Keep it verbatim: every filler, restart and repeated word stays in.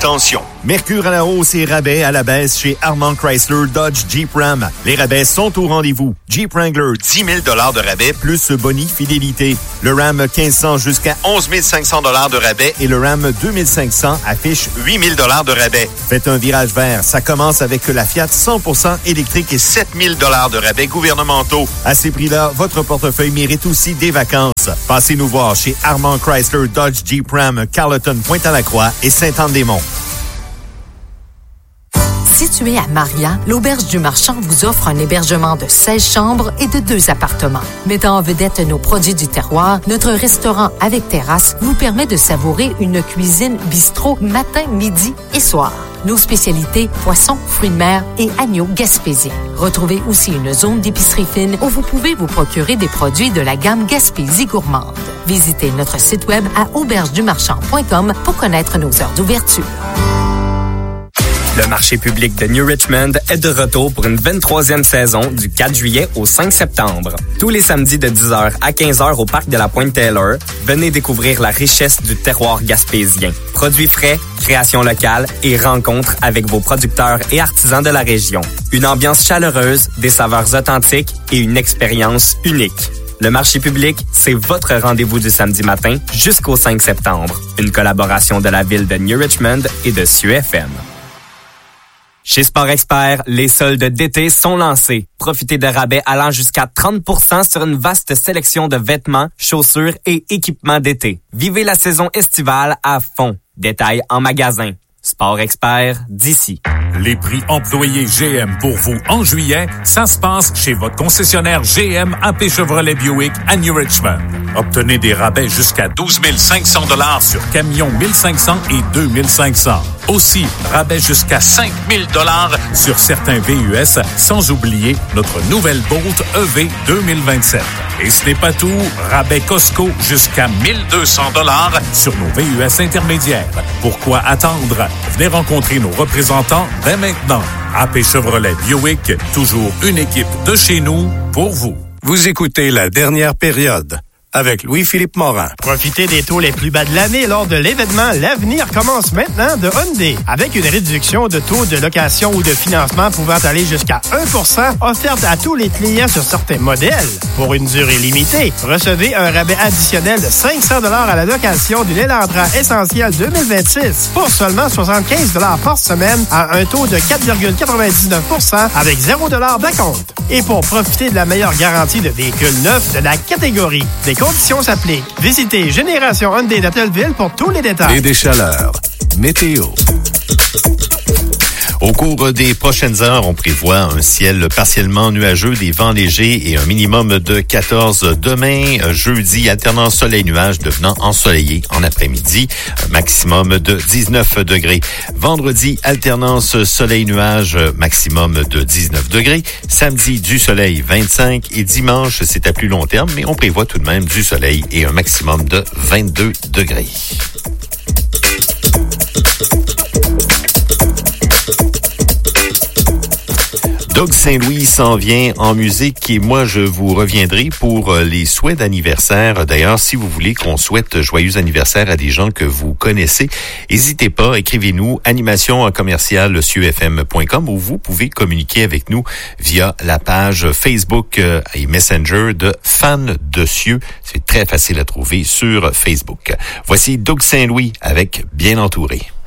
Attention, Mercure à la hausse et rabais à la baisse chez Armand Chrysler Dodge Jeep Ram. Les rabais sont au rendez-vous. Jeep Wrangler, dix mille dollars de rabais plus boni fidélité. Le Ram quinze cents jusqu'à onze mille cinq cents dollars de rabais et le Ram deux mille cinq cents affiche huit mille dollars de rabais. Faites un virage vert. Ça commence avec la Fiat cent pour cent électrique et sept mille dollars de rabais gouvernementaux. À ces prix-là, votre portefeuille mérite aussi des vacances. Passez nous voir chez Armand Chrysler Dodge Jeep Ram, Carleton, Pointe-à-la-Croix et Sainte-Anne-des-Monts. Située à Maria, l'Auberge du Marchand vous offre un hébergement de seize chambres et de deux appartements. Mettant en vedette nos produits du terroir, notre restaurant avec terrasse vous permet de savourer une cuisine bistrot matin, midi et soir. Nos spécialités, poissons, fruits de mer et agneaux gaspésiens. Retrouvez aussi une zone d'épicerie fine où vous pouvez vous procurer des produits de la gamme Gaspésie gourmande. Visitez notre site web à auberge du marchand point com pour connaître nos heures d'ouverture. Le marché public de New Richmond est de retour pour une vingt-troisième saison du quatre juillet au cinq septembre. Tous les samedis de dix heures à quinze heures au parc de la Pointe-Taylor, venez découvrir la richesse du terroir gaspésien. Produits frais, créations locales et rencontres avec vos producteurs et artisans de la région. Une ambiance chaleureuse, des saveurs authentiques et une expérience unique. Le marché public, c'est votre rendez-vous du samedi matin jusqu'au cinq septembre. Une collaboration de la ville de New Richmond et de S U F M. Chez Sport Expert, les soldes d'été sont lancés. Profitez de rabais allant jusqu'à trente pour cent sur une vaste sélection de vêtements, chaussures et équipements d'été. Vivez la saison estivale à fond. Détails en magasin. Sport Expert d'ici. Les prix employés G M pour vous en juillet, ça se passe chez votre concessionnaire G M A P Chevrolet Buick à New Richmond. Obtenez des rabais jusqu'à douze mille cinq cents dollars sur camions mille cinq cents et deux mille cinq cents. Aussi, rabais jusqu'à cinq mille dollars sur certains V U S, sans oublier notre nouvelle Bolt E V deux mille vingt-sept. Et ce n'est pas tout, rabais Costco jusqu'à mille deux cents dollars sur nos V U S intermédiaires. Pourquoi attendre? Venez rencontrer nos représentants dès maintenant. A P Chevrolet Buick, toujours une équipe de chez nous pour vous. Vous écoutez La Dernière Période avec Louis-Philippe Morin. Profitez des taux les plus bas de l'année lors de l'événement L'avenir commence maintenant de Hyundai. Avec une réduction de taux de location ou de financement pouvant aller jusqu'à un pour cent offerte à tous les clients sur certains modèles. Pour une durée limitée, recevez un rabais additionnel de cinq cents dollars à la location d'une Elantra Essentiel deux mille vingt-six pour seulement soixante-quinze dollars par semaine à un taux de quatre virgule quatre-vingt-dix-neuf pour cent avec zéro dollar d'acompte. Et pour profiter de la meilleure garantie de véhicules neufs de la catégorie, des conditions s'appliquent. Visitez Génération Hyundai d'Attelville pour tous les détails. Et des chaleurs. Météo. Au cours des prochaines heures, on prévoit un ciel partiellement nuageux, des vents légers et un minimum de quatorze. Demain, jeudi, alternance soleil-nuage devenant ensoleillé en après-midi, un maximum de dix-neuf degrés. Vendredi, alternance soleil-nuage, maximum de dix-neuf degrés. Samedi, du soleil, vingt-cinq. Et dimanche, c'est à plus long terme, mais on prévoit tout de même du soleil et un maximum de vingt-deux degrés. Doug Saint-Louis s'en vient en musique et moi, je vous reviendrai pour les souhaits d'anniversaire. D'ailleurs, si vous voulez qu'on souhaite joyeux anniversaire à des gens que vous connaissez, n'hésitez pas, écrivez-nous animation commerciale S U F M point com ou vous pouvez communiquer avec nous via la page Facebook et Messenger de Fans de Cieux. C'est très facile à trouver sur Facebook. Voici Doug Saint-Louis avec Bien entouré.